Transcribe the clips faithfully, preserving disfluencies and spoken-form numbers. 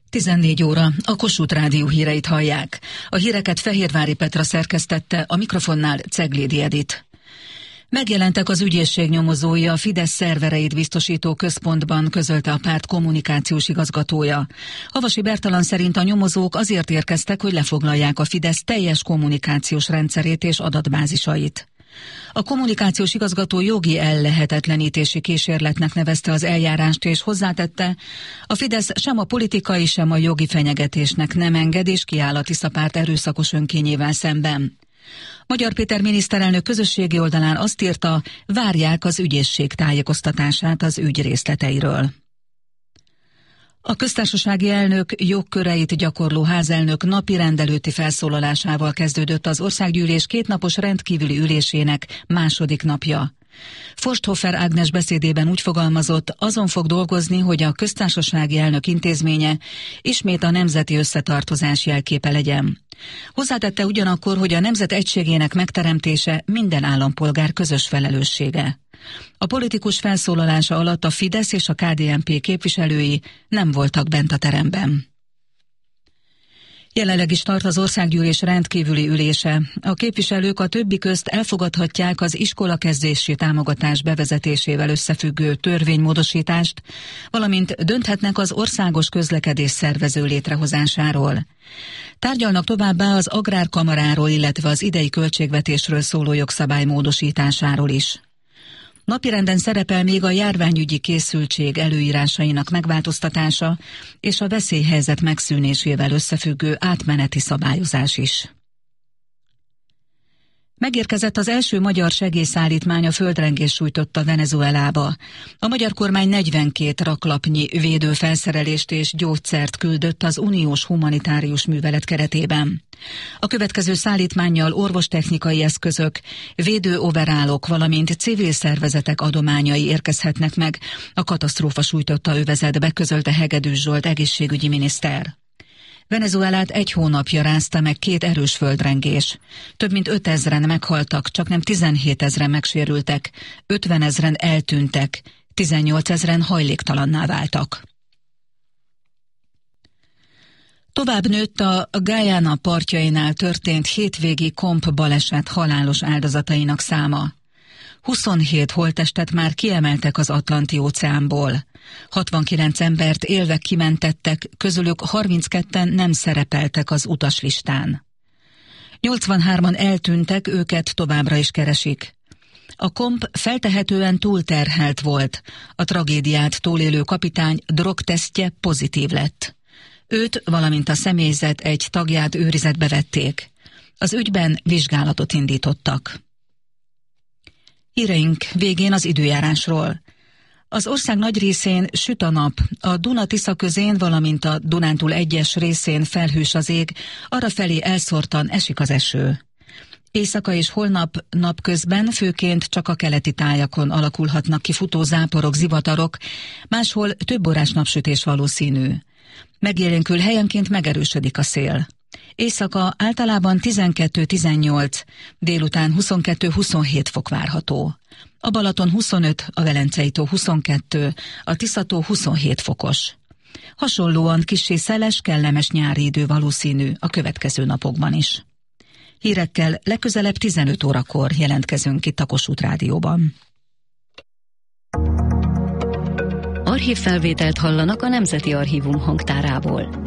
tizennégy óra, a Kossuth Rádió híreit hallják. A híreket Fehérvári Petra szerkesztette, a mikrofonnál Ceglédi Edit. Megjelentek az ügyészség nyomozói a Fidesz szervereit biztosító központban, közölte a párt kommunikációs igazgatója. Havasi Bertalan szerint a nyomozók azért érkeztek, hogy lefoglalják a Fidesz teljes kommunikációs rendszerét és adatbázisait. A kommunikációs igazgató jogi ellehetetlenítési kísérletnek nevezte az eljárást, és hozzátette, a Fidesz sem a politikai, sem a jogi fenyegetésnek nem enged, és kiáll a Tisza párt erőszakos önkényével szemben. Magyar Péter miniszterelnök közösségi oldalán azt írta, várják az ügyészség tájékoztatását az ügy részleteiről. A köztársasági elnök jogköreit gyakorló házelnök napi rendelőtti felszólalásával kezdődött az országgyűlés kétnapos rendkívüli ülésének második napja. Forsthofer Ágnes beszédében úgy fogalmazott, azon fog dolgozni, hogy a köztársasági elnök intézménye ismét a nemzeti összetartozás jelképe legyen. Hozzátette ugyanakkor, hogy a nemzet egységének megteremtése minden állampolgár közös felelőssége. A politikus felszólalása alatt a Fidesz és a ká dé en pé képviselői nem voltak bent a teremben. Jelenleg is tart az országgyűlés rendkívüli ülése. A képviselők a többi közt elfogadhatják az iskolakezdési támogatás bevezetésével összefüggő törvénymódosítást, valamint dönthetnek az országos közlekedés szervező létrehozásáról. Tárgyalnak továbbá az agrárkamaráról, illetve az idei költségvetésről szóló jogszabály módosításáról is. Napirenden szerepel még a járványügyi készültség előírásainak megváltoztatása és a veszélyhelyzet megszűnésével összefüggő átmeneti szabályozás is. Megérkezett az első magyar segélyszállítmány a földrengés sújtotta Venezuelába. A magyar kormány negyvenkét raklapnyi védőfelszerelést és gyógyszert küldött az uniós humanitárius művelet keretében. A következő szállítmánnyal orvostechnikai eszközök, védőoverálok, valamint civil szervezetek adományai érkezhetnek meg a katasztrófa sújtotta övezetbe, közölte Hegedűs Zsolt egészségügyi miniszter. Venezuelát egy hónapja rázta meg két erős földrengés. Több mint ötezren meghaltak, csak nem tizenhétezren megsérültek, ötvenezren eltűntek, tizennyolcezren hajléktalanná váltak. Tovább nőtt a Guyana partjainál történt hétvégi komp baleset halálos áldozatainak száma. huszonhét holttestet már kiemeltek az Atlanti-óceánból. hatvankilenc embert élve kimentettek, közülük harmincketten nem szerepeltek az utaslistán. nyolcvanhárman eltűntek, őket továbbra is keresik. A komp feltehetően túlterhelt volt. A tragédiát túlélő kapitány drogtesztje pozitív lett. Őt, valamint a személyzet egy tagját őrizetbe vették. Az ügyben vizsgálatot indítottak. Híreink végén az időjárásról. Az ország nagy részén süt a nap, a Duna-Tisza közén, valamint a Dunántúl egyes részén felhős az ég, arrafelé elszórtan esik az eső. Éjszaka és holnap napközben főként csak a keleti tájakon alakulhatnak ki futó záporok, zivatarok, máshol több órás napsütés valószínű. Megélénkül helyenként megerősödik a szél. Éjszaka általában tizenkettő-tizennyolc, délután huszonkettő-huszonhét fok várható. A Balaton huszonöt, a Velencei-tó huszonkettő, a Tisza-tó huszonhét fokos. Hasonlóan kissé szeles, kellemes nyári idő valószínű a következő napokban is. Hírekkel legközelebb tizenöt órakor jelentkezünk itt a Kossuth Rádióban. Archívfelvételt hallanak a Nemzeti Archívum hangtárából.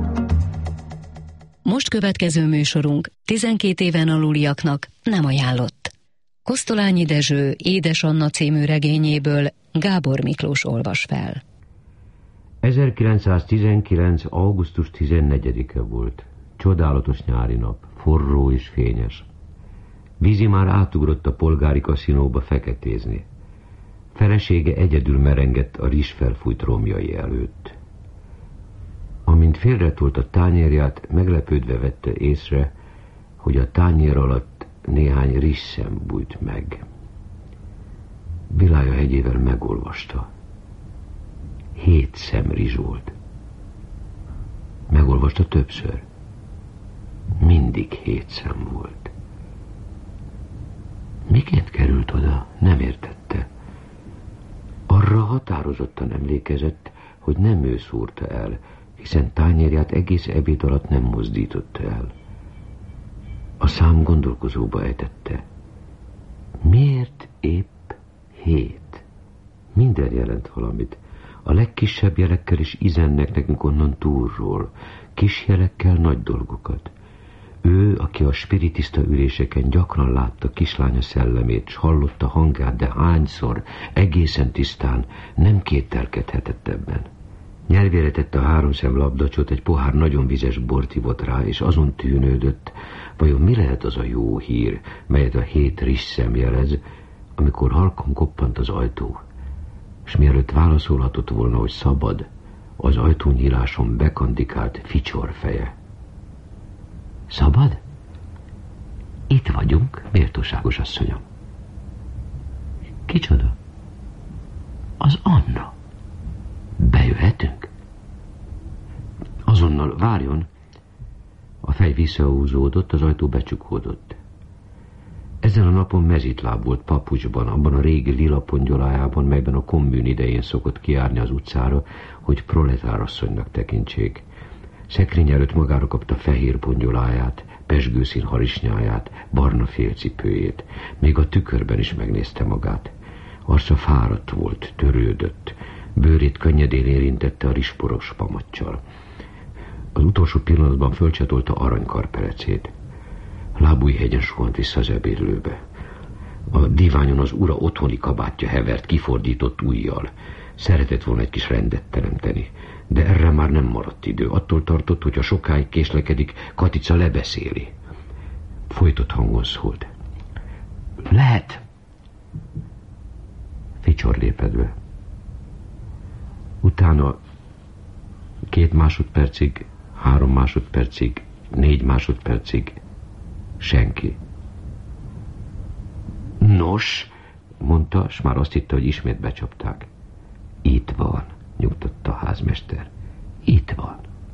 Most következő műsorunk tizenkét éven aluliaknak nem ajánlott. Kosztolányi Dezső Édes Anna című regényéből Gábor Miklós olvas fel. ezerkilencszáztizenkilenc. augusztus tizennegyedike volt. Csodálatos nyári nap, forró és fényes. Vizi már átugrott a polgári kaszinóba feketézni. Felesége egyedül merengett a rizsfelfújt romjai előtt. Amint félretolt a tányérját, meglepődve vette észre, hogy a tányér alatt néhány rizsszem bújt meg. Bilája hegyével megolvasta. Hét szem rizs volt. Megolvasta többször. Mindig hét szem volt. Miként került oda? Nem értette. Arra határozottan emlékezett, hogy nem ő szúrta el, hiszen tányérját egész ebéd alatt nem mozdította el. A szám gondolkozóba ejtette. Miért épp hét? Minden jelent valamit. A legkisebb jelekkel is izennek nekünk onnan túlról, kis jelekkel nagy dolgokat. Ő, aki a spiritista üléseken gyakran látta kislánya szellemét, s hallotta hangját, de hányszor, egészen tisztán nem kételkedhetett ebben. Nyelvére tette a három szem labdacsot, egy pohár nagyon vizes bort ivott rá, és azon tűnődött, vajon mi lehet az a jó hír, melyet a hét rizsszem jelez, amikor halkan koppant az ajtó. És mielőtt válaszolhatott volna, hogy szabad, az ajtónyíláson bekandikált Ficsorr feje. Szabad? Itt vagyunk, méltóságos asszonyom. Kicsoda? Az Anna. Bejöhetünk? Azonnal várjon. A fej visszahúzódott, az ajtó becsukódott. Ezen a napon mezitláb volt papucsban, abban a régi lila pongyolájában, melyben a kommun idején szokott kijárni az utcára, hogy proletárasszonynak tekintsék. Szekrény előtt magára kapta fehér pongyoláját, pezsgőszín harisnyáját, barna félcipőjét. Még a tükörben is megnézte magát. Arca fáradt volt, törődött. Bőrét könnyedén érintette a rizsporos pamatcsal. Az utolsó pillanatban fölcsatolta aranykarperecét. Lábújhegyen suhant vissza az ebédlőbe. A diványon az ura otthoni kabátja hevert kifordított ujjal. Szeretett volna egy kis rendet teremteni, de erre már nem maradt idő. Attól tartott, hogy ha sokáig késlekedik, Katica lebeszéli. Folytott hangon szólt. Lehet? Ficsorr lépett be. Utána két másodpercig, három másodpercig, négy másodpercig senki. Nos, mondta, s már azt hitte, hogy ismét becsapták. Itt van, nyugtatta a házmester. Itt van.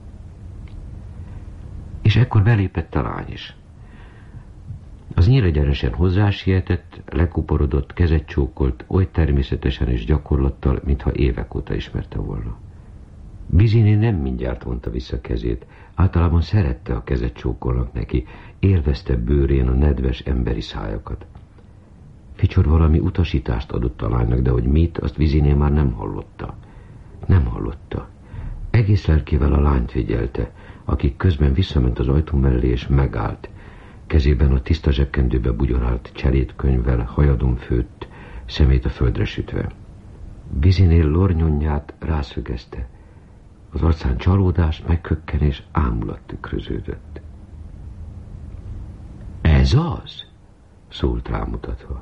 És ekkor belépett a lány is. Az nyíregyenesen hozzásietett, lekuporodott, kezet csókolt, oly természetesen és gyakorlattal, mintha évek óta ismerte volna. Bizini nem mindjárt vonta vissza kezét, általában szerette, a kezet csókolnak neki, élvezte bőrén a nedves emberi szájakat. Ficsorr valami utasítást adott a lánynak, de hogy mit, azt Viziné már nem hallotta. Nem hallotta. Egész lelkével a lányt figyelte, aki közben visszament az ajtó mellé és megállt. Kezében a tiszta zsebkendőbe bugyorált cselédkönyvvel, hajadon főtt, szemét a földre sütve. Viziné lornyonját rászögezte. Az arcán csalódás, megkökkenés, ámulat tükröződött. Ez az? Szólt rámutatva.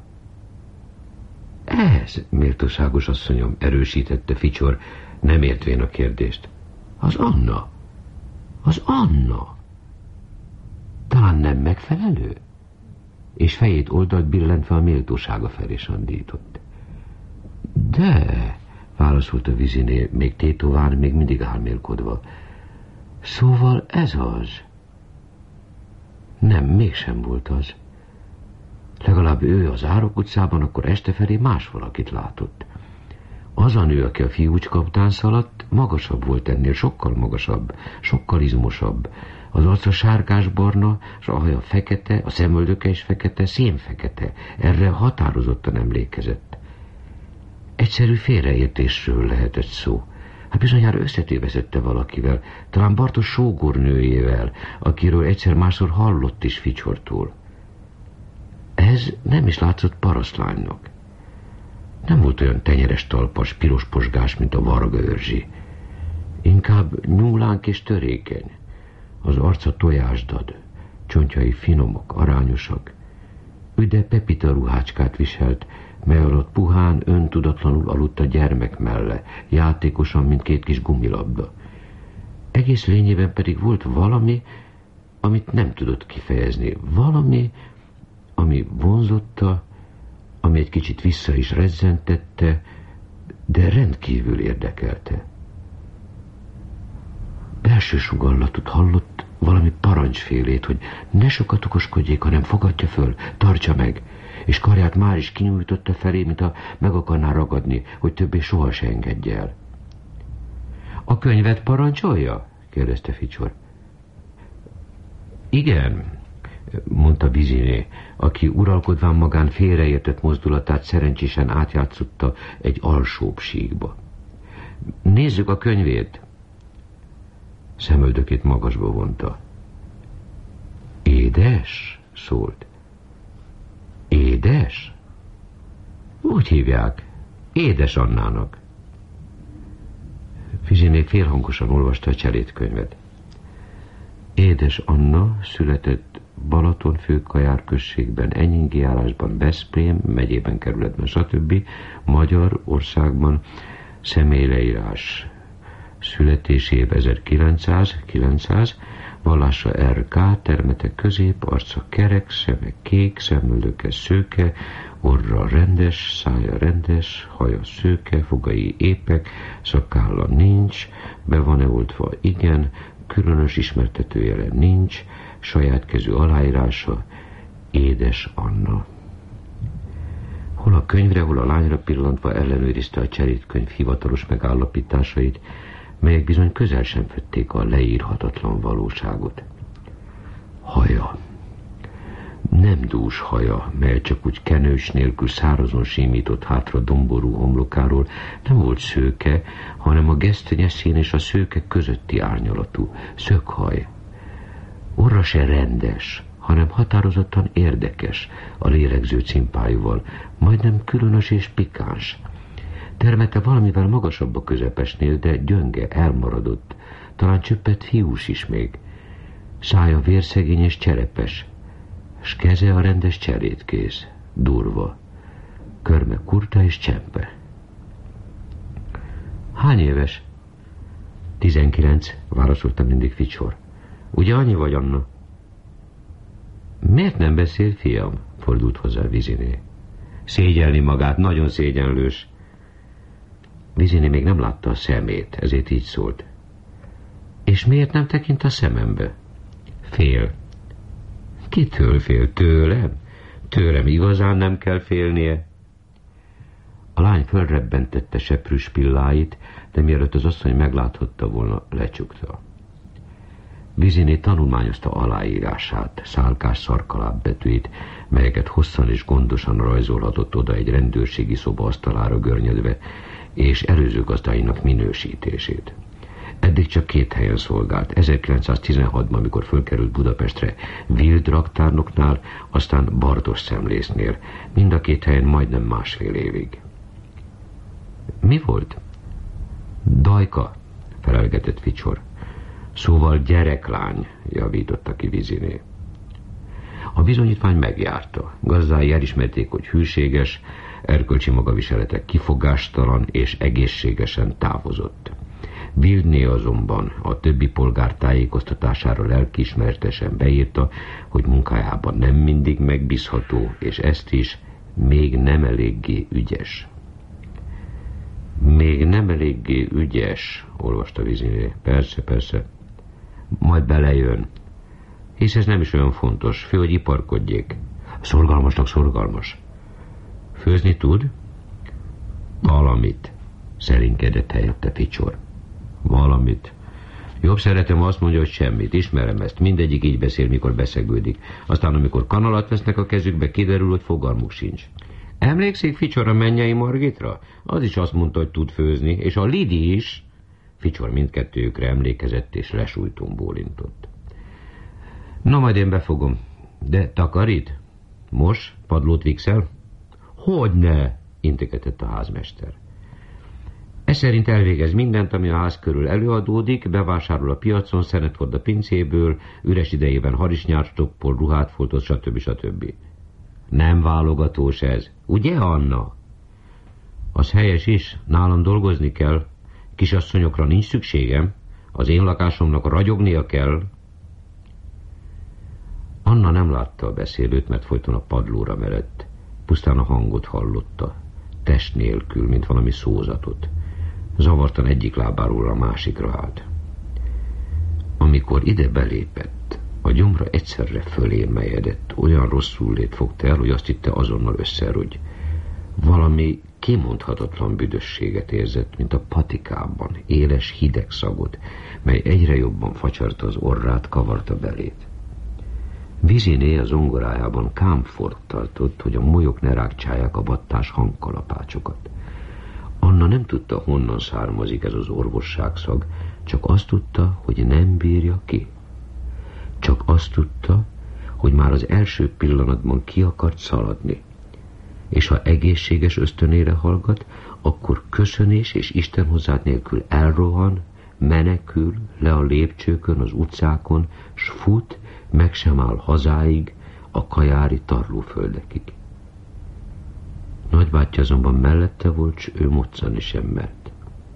Ez, méltóságos asszonyom, erősítette Ficsorr, nem értvén a kérdést. Az Anna. Az Anna. Talán nem megfelelő? És fejét oldalt billentve a méltósága felé sandított. De, válaszolta Viziné, még tétován, még mindig álmélkodva. Szóval ez az. Nem, mégsem volt az. Legalább ő az Árok utcában, akkor este felé más valakit látott. Az a nő, aki a fiúcska után szaladt, magasabb volt ennél, sokkal magasabb, sokkal izmosabb. Az arca sárgásbarna, s a haja fekete, a szemöldöke is fekete, szénfekete. Erre határozottan emlékezett. Egyszerű félreértésről lehetett szó. Hát bizonyára összetéveszette valakivel, talán Bartos sógornőjével, akiről egyszer-másszor hallott is Ficsorrtól. Ez nem is látszott parasztlánynak. Nem volt olyan tenyeres talpas, piros posgás, mint a Varga Örzsi. Inkább nyúlánk és törékeny. Az arca tojásdad, csontjai finomok, arányosak. Üde pepita ruhácskát viselt, mely alatt puhán, öntudatlanul aludt a gyermek melle, játékosan, mint két kis gumilabda. Egész lényében pedig volt valami, amit nem tudott kifejezni. Valami, ami vonzotta, ami egy kicsit vissza is rezzentette, de rendkívül érdekelte. Belső sugallatot hallott, valami parancsfélét, hogy ne sokat okoskodjék, hanem fogadja föl, tartsa meg, és karját már is kinyújtotta felé, mint ha meg akarná ragadni, hogy többé soha se engedje el. A könyvet parancsolja? kérdezte Ficsor. Igen, mondta Viziné, aki uralkodván magán félreértett mozdulatát szerencsésen átjátszotta egy alsóbb síkba. Nézzük a könyvét. Szemöldökét magasba vonta. Édes? Szólt. Édes? Úgy hívják. Édes Annának. Viziné félhangosan olvasta a cselédkönyvet. Édes Anna született Balatonfőkajár községben, Enyingi járásban, Veszprém megyében, kerületben, stb. Magyar országban, személyleírás. Születési év ezerkilencszáz, kilencszáz, vallása er ká, termete közép, arca kerek, szeme kék, szemöldöke szőke, orra rendes, szája rendes, haja szőke, fogai épek, szakálla nincs, be van-e oltva, igen, különös ismertetőjele nincs, saját kezű aláírása, Édes Anna. Hol a könyvre, hol a lányra pillantva ellenőrizte a cselédkönyv hivatalos megállapításait, melyek bizony közel sem fedték a leírhatatlan valóságot. Haja. Nem dús haja, mely csak úgy kenős nélkül szárazon símított hátra domború homlokáról, nem volt szőke, hanem a gesztenyeszín és a szőke közötti árnyalatú, szökhaj. Orra se rendes, hanem határozottan érdekes, a lélegző cimpájúval, majdnem különös és pikáns. Termete valamivel magasabb a közepesnél, de gyönge, elmaradott, talán csöppet fiús is még. Szája vérszegény és cserepes, s keze a rendes cselédkéz, durva, körme kurta és csempe. Hány éves? Tizenkilenc, válaszolta mindig Ficsor. Ugye annyi vagy, Anna? Miért nem beszél, fiam? Fordult hozzá Viziné. Szégyelni magát, nagyon szégyenlős. Viziné még nem látta a szemét, ezért így szólt. És miért nem tekint a szemembe? Fél. Kitől fél? Tőlem? Tőlem igazán nem kell félnie. A lány fölrebbentette seprűs pilláit, de mielőtt az asszony megláthatta volna, lecsukta. Viziné tanulmányozta aláírását, szálkás szarkaláb betűit, melyeket hosszan és gondosan rajzolhatott oda egy rendőrségi szoba asztalára görnyedve, és előző gazdáinak minősítését. Eddig csak két helyen szolgált, ezerkilencszáztizenhatban, amikor fölkerült Budapestre, Wild raktárnoknál, aztán Bardos szemlésznél, mind a két helyen majdnem másfél évig. Mi volt? Dajka, felelgetett Ficsor. Szóval gyereklány, javította ki Viziné. A bizonyítvány megjárta. Gazdái elismerték, hogy hűséges, erkölcsi magaviseletek kifogástalan és egészségesen távozott. Wildné azonban a többi polgár tájékoztatására lelkiismeretesen beírta, hogy munkájában nem mindig megbízható, és ezt is még nem eléggé ügyes. Még nem eléggé ügyes, olvasta Viziné. Persze, persze. Majd belejön. Hisz ez nem is olyan fontos, fő, hogy iparkodjék. Szorgalmasnak szorgalmas. Főzni tud? Valamit, szerénykedett helyette Ficsor. Valamit. Jobb szeretem, azt mondja, hogy semmit. Ismerem ezt. Mindegyik így beszél, mikor beszegődik. Aztán, amikor kanalat vesznek a kezükbe, kiderül, hogy fogalmuk sincs. Emlékszik Ficsor a Mennyei Margitra? Az is azt mondta, hogy tud főzni, és a Lidi is. Ficsor mindkettőjükre emlékezett, és lesújtón bólintott. Na, majd én befogom. De takarít? Most? Padlót vigszel? Hogyne, integetett a házmester. Ez szerint elvégez mindent, ami a ház körül előadódik, bevásárol a piacon, szenet hord a pincéből, üres idejében harisnyárstoppol, ruhát foltoz, stb. stb. Nem válogatós ez, ugye, Anna? Az helyes is, nálam dolgozni kell. Kisasszonyokra nincs szükségem, az én lakásomnak ragyognia kell. Anna nem látta a beszélőt, mert folyton a padlóra merett. Pusztán a hangot hallotta, test nélkül, mint valami szózatot. Zavartan egyik lábáról a másikra állt. Amikor ide belépett, a gyomra egyszerre fölé mejedett, olyan rosszul lét fogta el, hogy azt hitte azonnal összerúgy. Valami kimondhatatlan büdösséget érzett, mint a patikában, éles hideg szagot, mely egyre jobban facsarta az orrát, kavarta belét. Viziné a zongorájában kámfort tartott, hogy a molyok ne rágcsálják a battás hangkalapácsokat. Anna nem tudta, honnan származik ez az orvosságszag, csak azt tudta, hogy nem bírja ki. Csak azt tudta, hogy már az első pillanatban ki akart szaladni, és ha egészséges ösztönére hallgat, akkor köszönés és Isten hozzád nélkül elrohan, menekül le a lépcsőkön, az utcákon, s fut, meg sem áll hazáig, a kajári tarlóföldekig. Nagybátyja azonban mellette volt, s ő moccani sem mert.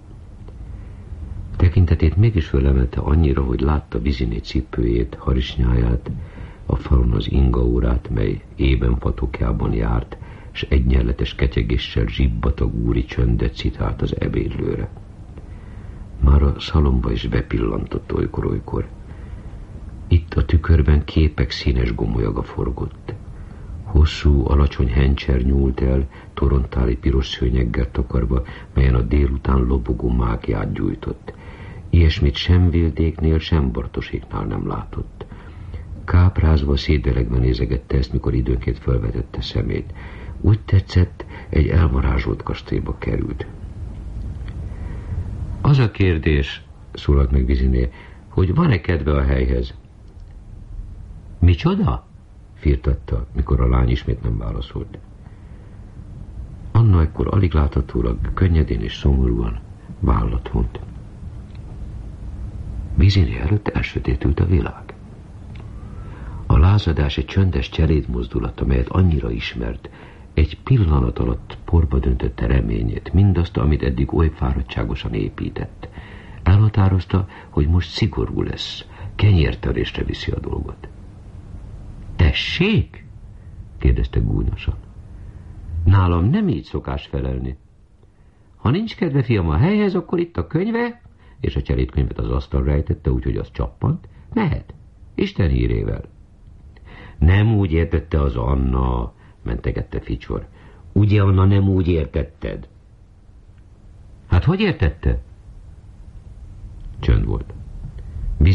Tekintetét mégis fölemelte annyira, hogy látta Viziné cipőjét, harisnyáját, a falon az ingaórát, mely ében patokjában járt, s egyenletes ketyegéssel zsibbatag úri csöndet citált az ebédlőre. Már a szalomba is bepillantott olykor-olykor. Itt a tükörben képek színes gomolyaga forgott. Hosszú, alacsony hencser nyúlt el, torontáli piros szőnyeggel takarva, melyen a délután lobogó mágiát gyújtott. Ilyesmit sem Vildéknél, sem Bartoséknál nem látott. Káprázva, szédelegve nézegette ezt, mikor időnként felvetette szemét. Úgy tetszett, egy elvarázsolt kastélyba került. Az a kérdés, szólalt meg Viziné, hogy van-e kedve a helyhez? Micsoda? Firtatta, mikor a lány ismét nem válaszolt. Anna ekkor alig láthatólag, könnyedén és szomorúan vállat vont. Viziné előtt elsötétült a világ. A lázadás egy csöndes cselédmozdulat, amelyet annyira ismert, egy pillanat alatt porba döntötte reményét, mindazt, amit eddig oly fáradtságosan épített. Elhatározta, hogy most szigorú lesz, kenyértörésre viszi a dolgot. Tessék? Kérdezte gúnyosan. Nálam nem így szokás felelni. Ha nincs kedve, fiam, a helyhez, akkor itt a könyve, és a cselédkönyvet az asztalra ejtette, úgyhogy az csappant, mehet, Isten hírével. Nem úgy értette az Anna, mentegette Ficsor. Ugye, Anna, nem úgy értetted? Hát hogy értette? Csönd volt.